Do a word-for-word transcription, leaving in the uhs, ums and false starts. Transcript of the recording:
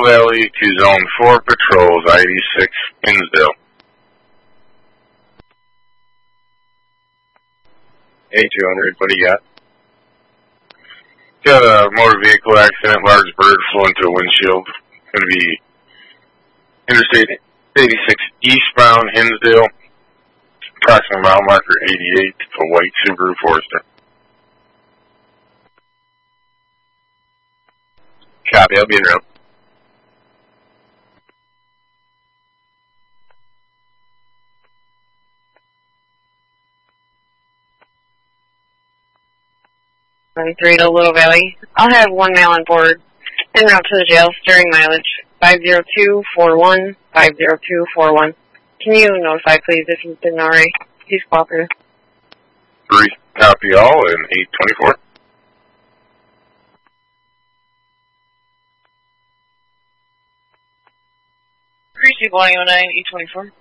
Little Valley to Zone four Patrols, I eighty-six, Hinsdale. A two hundred, what do you got? Got a motor vehicle accident, large bird flew into a windshield. Going to be Interstate eighty-six eastbound, Hinsdale. Approximate mile marker eighty-eight, a white Subaru Forester. Copy, I'll be in route. three to Little Valley. I'll have one male on board. En route to the jail, steering mileage five zero two four one, five zero two four one. Can you notify, please, if you've been already? He's cooperative. Three, copy all, and eight twenty-four. Creasy one oh nine, eight twenty-four.